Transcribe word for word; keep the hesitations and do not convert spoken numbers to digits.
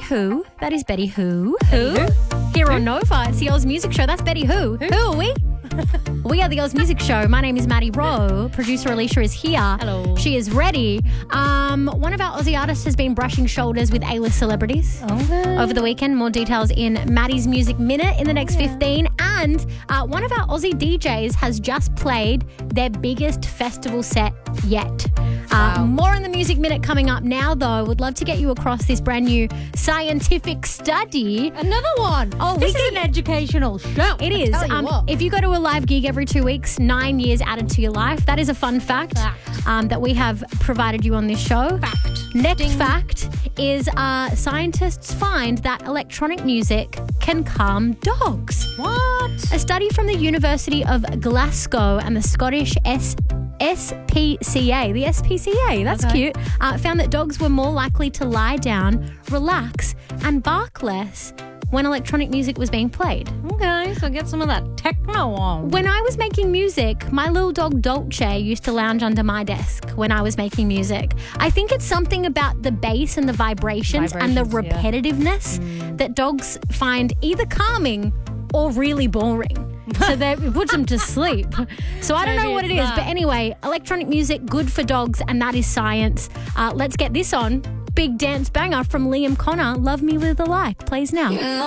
Who. That is Betty Who. Who? Here on Nova, it's the Oz Music Show. That's Betty Who. Who, Who are we? We are the Oz Music Show. My name is Maddie Rowe. Producer Alicia is here. Hello. She is ready. Um, one of our Aussie artists has been brushing shoulders with A-list celebrities Okay. over the weekend. More details in Maddie's Music Minute in the next fifteen. And uh, one of our Aussie D Js has just played their biggest festival set yet. Uh, Wow. More in the Music Minute coming up now, though. Would love to get you across this brand new scientific study. Another one. Oh, this we is can- an educational show. It I is. tell you Um, what. if you go to a live gig every two weeks, nine years added to your life. That is a fun fact, Fact. Um, that we have provided you on this show. Fact. Next Ding. fact is uh, scientists find that electronic music can calm dogs. What? A study from the University of Glasgow and the Scottish S- SPCA, the S P C A, that's Okay. cute, uh, found that dogs were more likely to lie down, relax, and bark less when electronic music was being played. Okay, so get some of that techno on. When I was making music, my little dog Dolce used to lounge under my desk when I was making music. I think it's something about the bass and the vibrations, and the Vibrations, yeah. repetitiveness that dogs find either calming or really boring. So that it puts them to sleep. So I don't know Maybe what it it's is, that. but anyway, electronic music, good for dogs, and that is science. Uh, let's get this on. Big dance banger from Liam Connor, Love Me With a Like, plays now.